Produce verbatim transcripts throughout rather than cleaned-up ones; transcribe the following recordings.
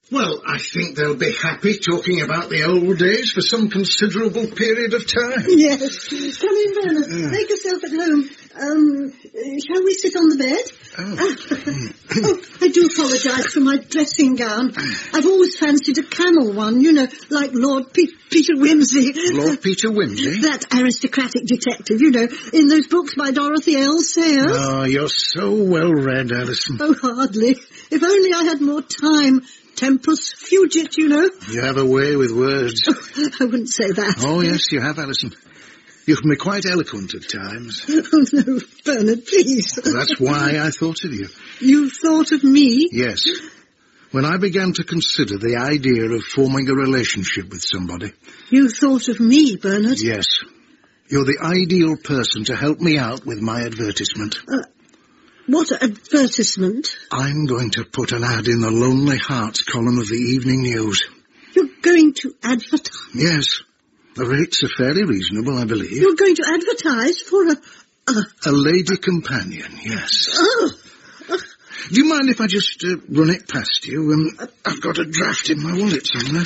Well, I think they'll be happy talking about the old days for some considerable period of time. Yes. Come in, Bernard. Uh. Make yourself at home. Um, shall we sit on the bed? Oh. Uh, oh, I do apologise for my dressing gown. I've always fancied a camel one, you know, like Lord P- Peter Wimsey. Lord Peter Wimsey? That aristocratic detective, you know, in those books by Dorothy L. Sayers. Oh, you're so well read, Alison. Oh, hardly. If only I had more time. Tempus fugit, you know. You have a way with words. Oh, I wouldn't say that. Oh, yes, you have, Alison. You can be quite eloquent at times. Oh, no, Bernard, please. That's why I thought of you. You thought of me? Yes. When I began to consider the idea of forming a relationship with somebody. You thought of me, Bernard? Yes. You're the ideal person to help me out with my advertisement. Uh, what advertisement? I'm going to put an ad in the Lonely Hearts column of the Evening News. You're going to advertise? Yes. The rates are fairly reasonable, I believe. You're going to advertise for a... A, a lady companion, yes. Oh. Uh, Do you mind if I just uh, run it past you? Um, uh, I've got a draft in my wallet somewhere.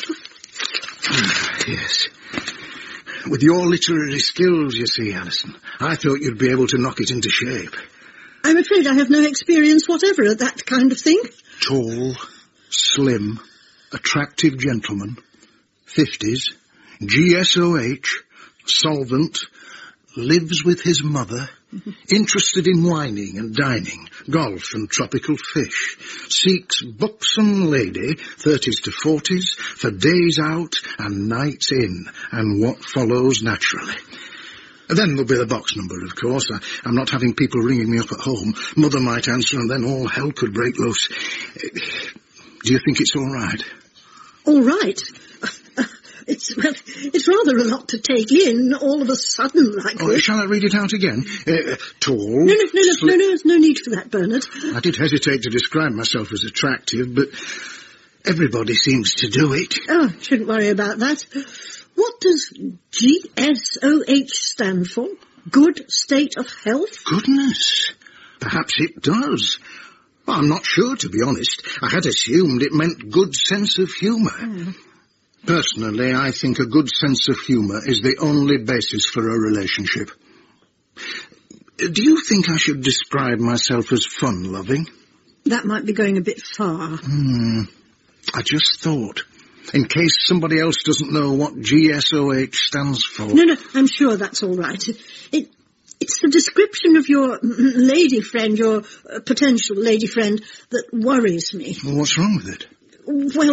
Yes. With your literary skills, you see, Alison, I thought you'd be able to knock it into shape. I'm afraid I have no experience whatever at that kind of thing. Tall, slim, attractive gentleman, fifties, G S O H, solvent, lives with his mother, mm-hmm. interested in wining and dining, golf and tropical fish, seeks buxom lady, thirties to forties, for days out and nights in, and what follows naturally. Then there'll be the box number, of course. I, I'm not having people ringing me up at home. Mother might answer and then all hell could break loose. Do you think it's all right? All right? It's well, it's rather a lot to take in all of a sudden like oh, this. Shall I read it out again? Uh, tall... No, no, no, no, sli- no, no, there's no need for that, Bernard. I did hesitate to describe myself as attractive, but everybody seems to do it. Oh, shouldn't worry about that. What does G S O H stand for? Good state of health? Goodness. Perhaps it does. Well, I'm not sure, to be honest. I had assumed it meant good sense of humour. Mm. Personally, I think a good sense of humour is the only basis for a relationship. Do you think I should describe myself as fun-loving? That might be going a bit far. Hmm. I just thought, in case somebody else doesn't know what G S O H stands for. No, no, I'm sure that's all right. It, it's the description of your lady friend, your uh, potential lady friend, that worries me. Well, what's wrong with it? Well,